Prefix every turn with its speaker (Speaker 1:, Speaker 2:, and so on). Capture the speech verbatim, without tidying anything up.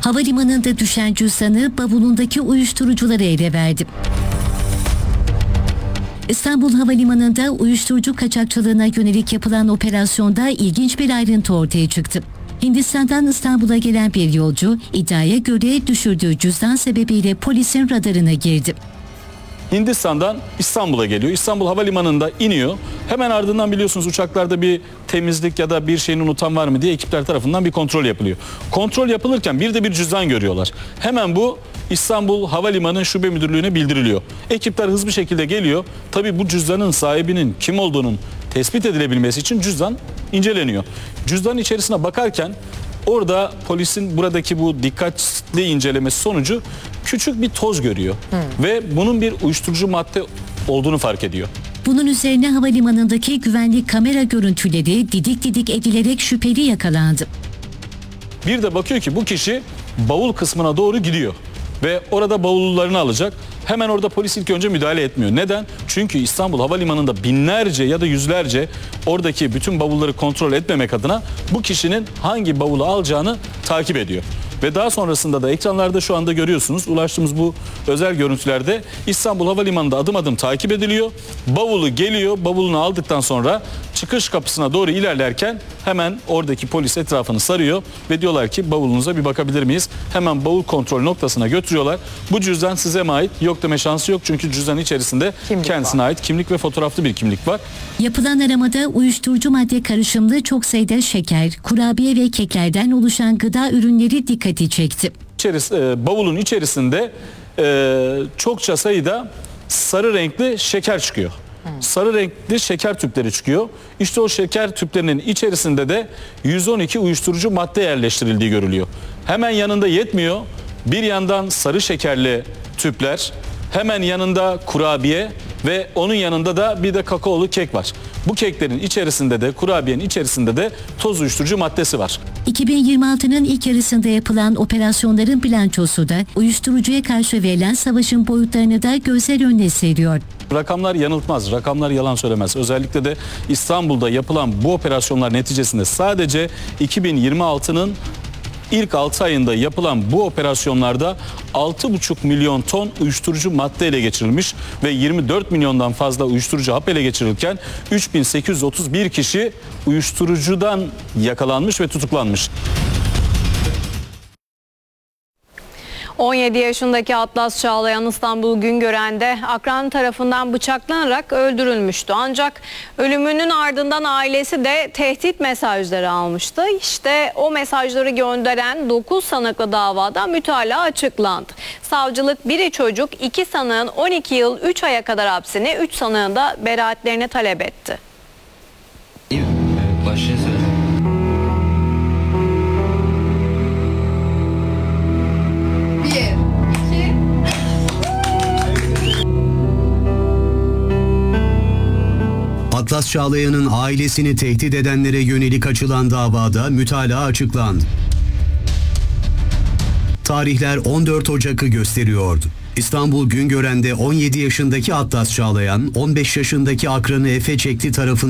Speaker 1: Havalimanında düşen cüzdanı bavulundaki uyuşturucuları ele verdi. İstanbul Havalimanı'nda uyuşturucu kaçakçılığına yönelik yapılan operasyonda ilginç bir ayrıntı ortaya çıktı. Hindistan'dan İstanbul'a gelen bir yolcu iddiaya göre düşürdüğü cüzdan sebebiyle polisin radarına girdi.
Speaker 2: Hindistan'dan İstanbul'a geliyor. İstanbul Havalimanı'nda iniyor. Hemen ardından biliyorsunuz uçaklarda bir temizlik ya da bir şeyini unutan var mı diye ekipler tarafından bir kontrol yapılıyor. Kontrol yapılırken bir de bir cüzdan görüyorlar. Hemen bu İstanbul Havalimanı Şube Müdürlüğü'ne bildiriliyor. Ekipler hızlı bir şekilde geliyor. Tabii bu cüzdanın sahibinin kim olduğunun tespit edilebilmesi için cüzdan inceleniyor. Cüzdanın içerisine bakarken orada polisin buradaki bu dikkatli incelemesi sonucu küçük bir toz görüyor. Hmm. Ve bunun bir uyuşturucu madde olduğunu fark ediyor.
Speaker 1: Bunun üzerine havalimanındaki güvenlik kamera görüntüleri didik didik edilerek şüpheli yakalandı.
Speaker 2: Bir de bakıyor ki bu kişi bavul kısmına doğru gidiyor ve orada bavullarını alacak. Hemen orada polis ilk önce müdahale etmiyor. Neden? Çünkü İstanbul Havalimanı'nda binlerce ya da yüzlerce oradaki bütün bavulları kontrol etmemek adına bu kişinin hangi bavulu alacağını takip ediyor. Ve daha sonrasında da ekranlarda şu anda görüyorsunuz, ulaştığımız bu özel görüntülerde İstanbul Havalimanı'nda adım adım takip ediliyor. Bavulu geliyor, bavulunu aldıktan sonra çıkış kapısına doğru ilerlerken hemen oradaki polis etrafını sarıyor ve diyorlar ki bavulunuza bir bakabilir miyiz? Hemen bavul kontrol noktasına götürüyorlar. Bu cüzdan size mi ait? Yok deme şansı yok çünkü cüzdanın içerisinde kimlik kendisine var. ait kimlik ve fotoğraflı bir kimlik var.
Speaker 1: Yapılan aramada uyuşturucu madde karışımlı çok sayıda şeker, kurabiye ve keklerden oluşan gıda ürünleri dikkati çekti.
Speaker 2: İçeris, e, bavulun içerisinde e, çokça sayıda sarı renkli şeker çıkıyor. Hmm. Sarı renkli şeker tüpleri çıkıyor. İşte o şeker tüplerinin içerisinde de yüz on iki uyuşturucu madde yerleştirildiği görülüyor. Hemen yanında yetmiyor. Bir yandan sarı şekerli tüpler, hemen yanında kurabiye ve onun yanında da bir de kakaolu kek var. Bu keklerin içerisinde de kurabiyenin içerisinde de toz uyuşturucu maddesi var.
Speaker 1: iki bin yirmi altının ilk yarısında yapılan operasyonların bilançosu da uyuşturucuya karşı verilen savaşın boyutlarını da gözler önüne seriyor.
Speaker 2: Rakamlar yanıltmaz, rakamlar yalan söylemez. Özellikle de İstanbul'da yapılan bu operasyonlar neticesinde sadece iki bin yirmi altının İlk altı ayında yapılan bu operasyonlarda altı buçuk milyon ton uyuşturucu madde ele geçirilmiş ve yirmi dört milyondan fazla uyuşturucu hap ele geçirilirken üç bin sekiz yüz otuz bir kişi uyuşturucudan yakalanmış ve tutuklanmış.
Speaker 3: on yedi yaşındaki Atlas Çağlayan İstanbul Güngören'de akran tarafından bıçaklanarak öldürülmüştü. Ancak ölümünün ardından ailesi de tehdit mesajları almıştı. İşte o mesajları gönderen dokuz sanıklı davada mütalaa açıklandı. Savcılık biri çocuk, iki sanığın on iki yıl üç aya kadar hapsini, üç sanığın da beraatlerini talep etti.
Speaker 4: Başlayın.
Speaker 5: Atlas Çağlayan'ın ailesini tehdit edenlere yönelik açılan davada mütalaa açıklandı. Tarihler on dört Ocak'ı gösteriyordu. İstanbul Güngören'de on yedi yaşındaki Atlas Çağlayan, on beş yaşındaki akranı Efe Çekli tarafından